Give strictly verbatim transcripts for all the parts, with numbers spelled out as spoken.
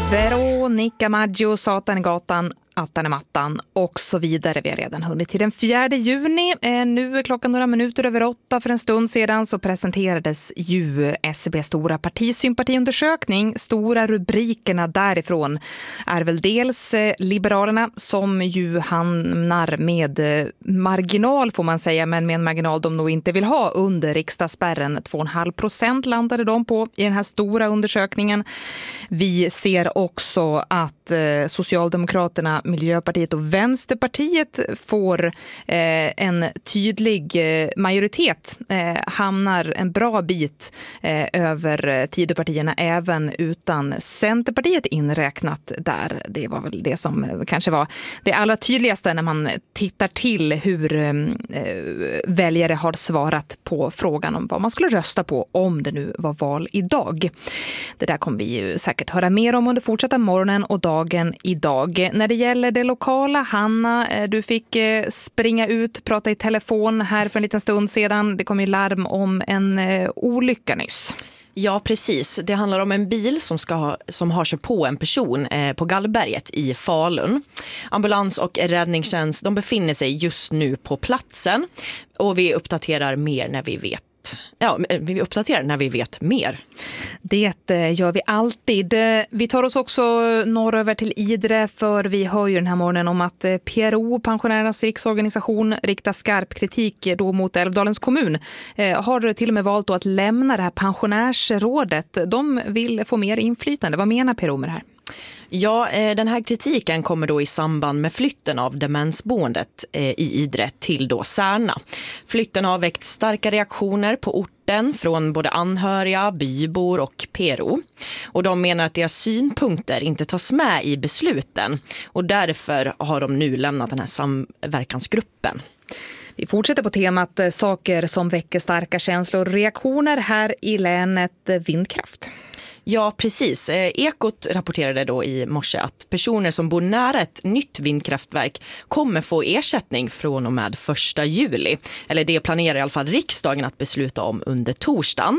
Veronica Maggio, Satan i gatan, Attan i mattan och så vidare. Vi har redan hunnit till den fjärde juni. Eh, nu är klockan några minuter över åtta. För en stund sedan så presenterades ju S C B:s stora partisympatiundersökning. Stora rubrikerna därifrån är väl dels eh, Liberalerna som ju hamnar med eh, marginal får man säga, men med en marginal de nog inte vill ha under riksdagsspärren. två komma fem procent landade de på i den här stora undersökningen. Vi ser också att eh, Socialdemokraterna, Miljöpartiet och Vänsterpartiet får eh, en tydlig eh, majoritet, eh, hamnar en bra bit eh, över Tidöpartierna även utan Centerpartiet inräknat där. Det var väl det som kanske var det allra tydligaste när man tittar till hur eh, väljare har svarat på frågan om vad man skulle rösta på om det nu var val idag. Det där kommer vi ju säkert höra mer om under fortsatta morgonen och dagen idag. När det gäller det lokala, Hanna, du fick springa ut, prata i telefon här för en liten stund sedan. Det kom ju larm om en olycka nyss. Ja, precis. Det handlar om en bil som, ska ha, som har kört på en person eh, på Gallberget i Falun. Ambulans och räddningstjänst, de befinner sig just nu på platsen och vi uppdaterar mer när vi vet. Ja, vi uppdaterar när vi vet mer. Det gör vi alltid. Vi tar oss också norröver till Idre för vi hör ju den här morgonen om att P R O, Pensionärernas riksorganisation, riktar skarp kritik då mot Älvdalens kommun. Har till och med valt att lämna det här pensionärsrådet. De vill få mer inflytande. Vad menar P R O med det här? Ja, den här kritiken kommer då i samband med flytten av demensboendet i Idre till då Särna. Flytten har väckt starka reaktioner på orten från både anhöriga, bybor och P R O. Och de menar att deras synpunkter inte tas med i besluten och därför har de nu lämnat den här samverkansgruppen. Vi fortsätter på temat saker som väcker starka känslor och reaktioner här i länet vindkraft. Ja, precis. Ekot rapporterade då i morse att personer som bor nära ett nytt vindkraftverk kommer få ersättning från och med första juli. Eller det planerar i alla fall riksdagen att besluta om under torsdagen.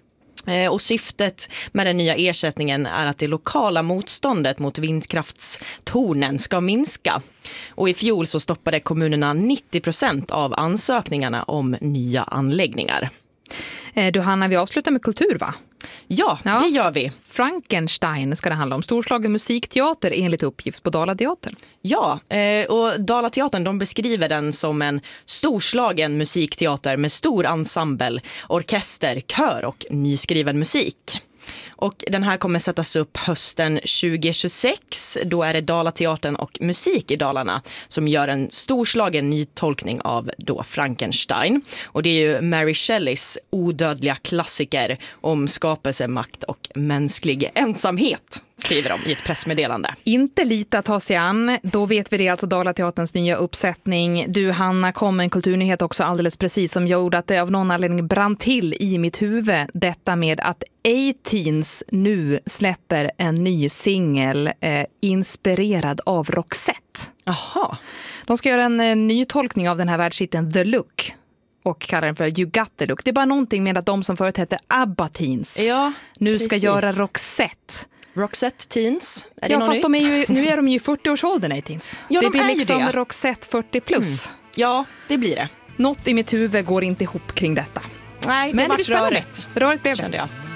Och syftet med den nya ersättningen är att det lokala motståndet mot vindkraftstornen ska minska. Och i fjol så stoppade kommunerna nittio procent av ansökningarna om nya anläggningar. Du Hanna, vi avslutar med kultur va? Ja, ja, det gör vi. Frankenstein ska det handla om. Storslagen musikteater enligt uppgift på Dalateatern. Ja, och Dalateatern de beskriver den som en storslagen musikteater med stor ensemble, orkester, kör och nyskriven musik. Och den här kommer sättas upp hösten tjugo tjugosex. Då är det Dalateatern och Musik i Dalarna som gör en storslagen nytolkning av då Frankenstein. Och det är ju Mary Shelleys odödliga klassiker om skapelse, makt och mänsklig ensamhet, skriver de i ett pressmeddelande. Inte lite att ta sig an. Då vet vi det, alltså Dalateaterns nya uppsättning. Du Hanna, kom en kulturnyhet också alldeles precis som gjorde att det av någon anledning brann till i mitt huvud. Detta med att A-Teens nu släpper en ny singel eh, inspirerad av Roxette. Aha. De ska göra en eh, ny tolkning av den här världshitten The Look och kallar den för You Got The Look. Det är bara någonting med att de som förut hette ABBA Teens ja, nu precis. ska göra Roxette. Roxette Teens? Är det ja, något fast nytt? de är ju, nu är de ju i fyrtioårsåldern, A-Teens. Ja, det de blir är liksom det. Roxette fyrtio plus. Mm. Ja, det blir det. Något i mitt huvud går inte ihop kring detta. Nej, det men var det blir rörigt. Rörigt blev det. Kände jag.